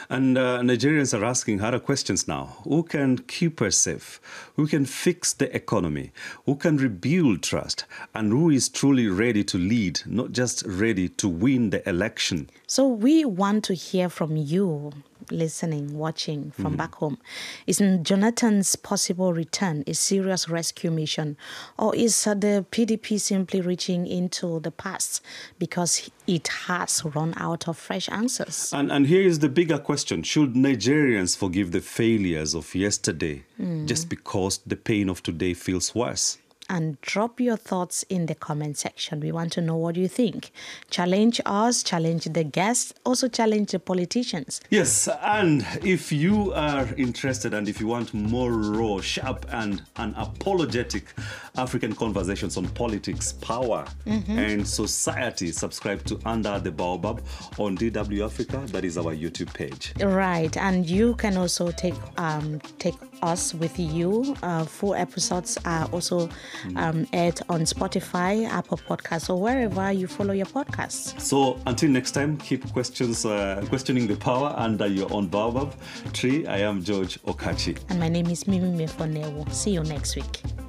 And Nigerians are asking harder questions now. Who can keep us safe? Who can fix the economy? Who can rebuild trust? And who is truly ready to lead, not just ready to win the election? So we want to hear from you, listening, watching from back home. Is Jonathan's possible return a serious rescue mission, or is the PDP simply reaching into the past because it has run out of fresh answers? And here is the bigger question. Should Nigerians forgive the failures of yesterday just because the pain of today feels worse? And drop your thoughts in the comment section. We want to know what you think. Challenge us, challenge the guests, also challenge the politicians. Yes, and if you are interested and if you want more raw, sharp and unapologetic African conversations on politics, power and society, subscribe to Under the Baobab on DW Africa. That is our YouTube page. Right, and you can also take us with you. Full episodes are also aired on Spotify, Apple Podcasts, or wherever you follow your podcasts. So until next time, keep questioning the power under your own baobab tree. I am George Okachi. And my name is Mimi Mefonewo. See you next week.